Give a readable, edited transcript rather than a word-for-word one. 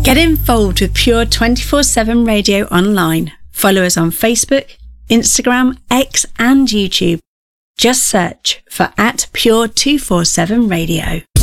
Get involved with Pure 24/7 Radio online. Follow us on Facebook, Instagram, X and YouTube. Just search for @Pure 247 Radio.